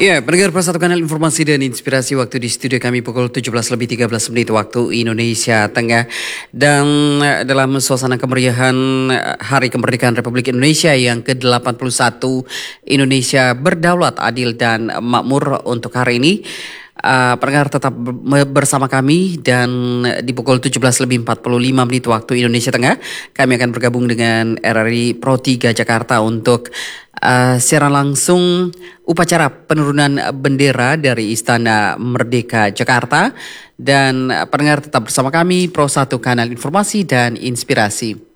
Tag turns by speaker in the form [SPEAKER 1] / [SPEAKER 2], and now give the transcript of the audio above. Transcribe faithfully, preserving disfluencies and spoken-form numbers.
[SPEAKER 1] Ya, pendengar Persatu Kanal Informasi dan Inspirasi, waktu di studio kami pukul tujuh belas lebih tiga belas menit waktu Indonesia Tengah. Dan eh, dalam suasana kemeriahan eh, Hari Kemerdekaan Republik Indonesia yang ke delapan puluh satu, Indonesia berdaulat, adil dan makmur untuk hari ini. Uh, pendengar tetap bersama kami dan di pukul tujuh belas lebih empat puluh lima menit waktu Indonesia Tengah kami akan bergabung dengan R R I Pro tiga Jakarta untuk uh, siaran langsung upacara penurunan bendera dari Istana Merdeka Jakarta. Dan uh, pendengar tetap bersama kami Pro satu Kanal Informasi dan Inspirasi.